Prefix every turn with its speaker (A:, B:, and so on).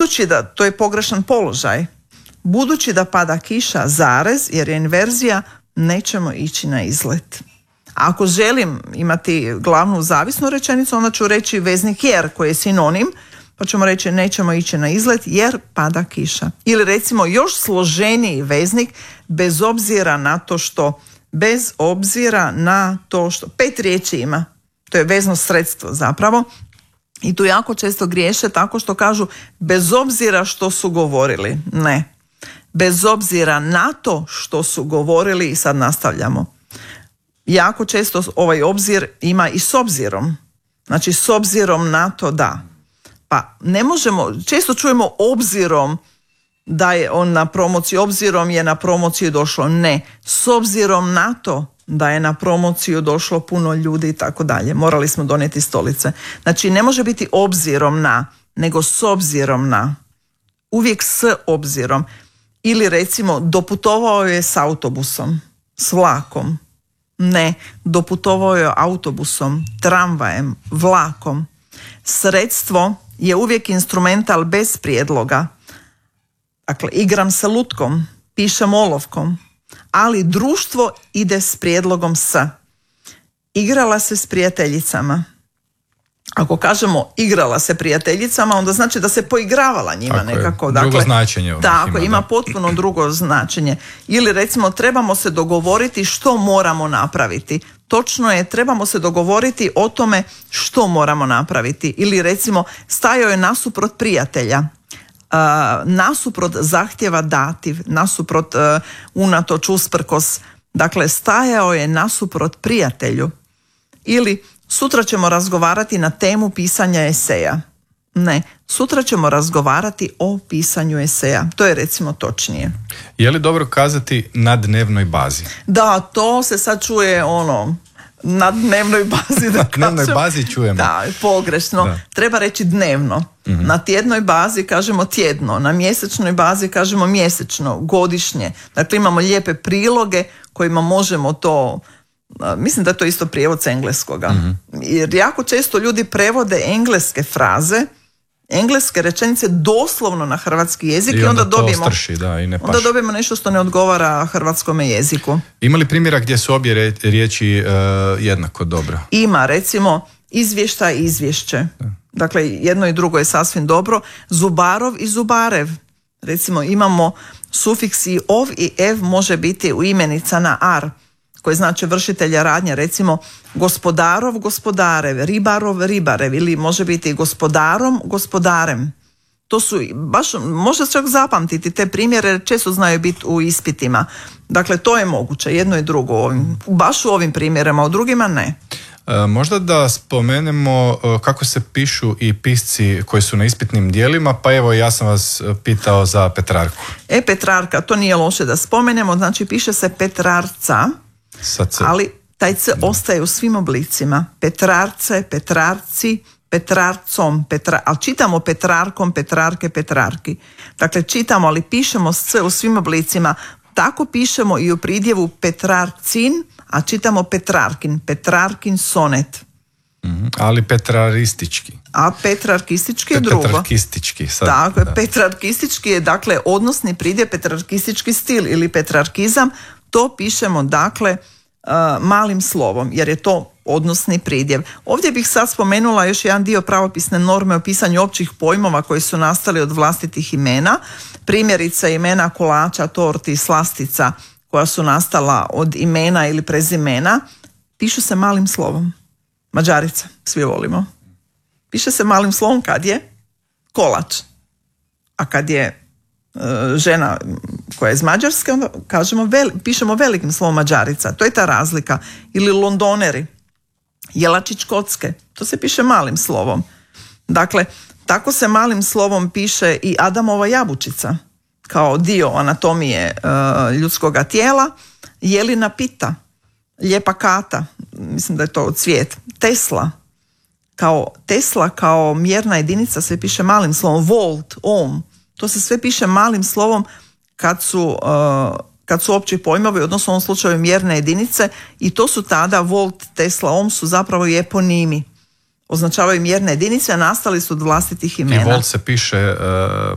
A: budući da to je pogrešan položaj, budući da pada kiša, zarez, jer je inverzija, nećemo ići na izlet. A ako želim imati glavnu zavisnu rečenicu, onda ću reći veznik jer, koji je sinonim, pa ćemo reći nećemo ići na izlet jer pada kiša. Ili recimo još složeniji veznik, bez obzira na to što, 5 riječi ima. To je vezno sredstvo zapravo. I tu jako često griješe tako što kažu bez obzira što su govorili. Ne. Bez obzira na to što su govorili, i sad nastavljamo. Jako često ovaj obzir ima i s obzirom. Znači s obzirom na to da. Pa ne možemo, često čujemo obzirom da je on na promociji, obzirom je na promociju došlo. Ne, s obzirom na to da je na promociju došlo puno ljudi i tako dalje. Morali smo donijeti stolice. Znači ne može biti obzirom na, nego s obzirom na. Uvijek s obzirom. Ili recimo doputovao je s autobusom, s vlakom. Ne, doputovao je autobusom, tramvajem, vlakom. Sredstvo je uvijek instrumental bez prijedloga. Dakle, igram se lutkom, pišem olovkom, ali društvo ide s prijedlogom s. Igrala se s prijateljicama. Ako kažemo igrala se prijateljicama, onda znači da se poigravala njima tako nekako.
B: Je. Drugo značenje.
A: Tako, ima potpuno drugo značenje. Ili recimo trebamo se dogovoriti što moramo napraviti. Točno je, trebamo se dogovoriti o tome što moramo napraviti. Ili recimo stajao je nasuprot prijatelja. Nasuprot zahtjeva dativ, nasuprot unatoč usprkos. Dakle, stajao je nasuprot prijatelju. Ili sutra ćemo razgovarati na temu pisanja eseja. Ne, sutra ćemo razgovarati o pisanju eseja. To je recimo točnije.
B: Je li dobro kazati na dnevnoj bazi?
A: Da, to se sad čuje na dnevnoj bazi.
B: Na dnevnoj bazi čujemo.
A: Da, pogrešno. Da. Treba reći dnevno. Mm-hmm. Na tjednoj bazi kažemo tjedno, na mjesečnoj bazi kažemo mjesečno, godišnje. Dakle, imamo lijepe priloge kojima možemo to... Mislim da je to isto prijevod s engleskoga. Mm-hmm. Jer jako često ljudi prevode engleske fraze, engleske rečenice doslovno na hrvatski jezik i onda dobijemo,
B: ostrši, da, i ne
A: onda dobijemo nešto što ne odgovara hrvatskome jeziku.
B: Ima li primjera gdje su obje riječi jednako dobro?
A: Ima, recimo izvještaj i izvješće. Da. Dakle, jedno i drugo je sasvim dobro. Zubarov i zubarev. Recimo imamo sufiks i ov i ev može biti u imenica na ar, koji znači vršitelja radnje, recimo gospodarov, gospodarev, ribarov, ribarev, ili može biti gospodarom, gospodarem. To su baš, možda čak zapamtiti te primjere, često znaju biti u ispitima. Dakle, to je moguće, jedno i drugo, baš u ovim primjerima, u drugima ne.
B: Možda da spomenemo kako se pišu i pisci koji su na ispitnim dijelima, pa evo ja sam vas pitao za Petrarku.
A: Petrarka, to nije loše da spomenemo, znači piše se Petrarca, ali taj C ostaje u svim oblicima. Petrarce, Petrarci, Petrarcom, ali čitamo Petrarkom, Petrarke, Petrarki. Dakle, čitamo, ali pišemo s C u svim oblicima. Tako pišemo i u pridjevu Petrarcin, a čitamo Petrarkin, Petrarkin sonet.
B: Mm-hmm. Ali petraristički.
A: A petrarkistički je drugo.
B: Petrarkistički. Sad,
A: tako, petrarkistički je dakle odnosni pridjev, petrarkistički stil ili petrarkizam. To pišemo dakle malim slovom, jer je to odnosni pridjev. Ovdje bih sad spomenula još jedan dio pravopisne norme o pisanju općih pojmova koji su nastali od vlastitih imena. Primjerice imena kolača, torti i slastica koja su nastala od imena ili prezimena, pišu se malim slovom. Mađarica, svi volimo. Piše se malim slovom kad je kolač. A kad je žena koja je iz Mađarske, onda pišemo velikim slovom Mađarica. To je ta razlika. Ili Londoneri, Jelačić kocke, to se piše malim slovom. Dakle, tako se malim slovom piše i Adamova jabučica, kao dio anatomije ljudskoga tijela. Jelina pita, lijepa kata, mislim da je to cvijet. Tesla kao mjerna jedinica se piše malim slovom. Volt, ohm, to se sve piše malim slovom kad su opći pojmovi, odnosno u ovom slučaju mjerne jedinice, i to su tada volt, tesla, ohm su zapravo i eponimi. Označavaju mjerne jedinice, a nastali su od vlastitih imena.
B: I volt se piše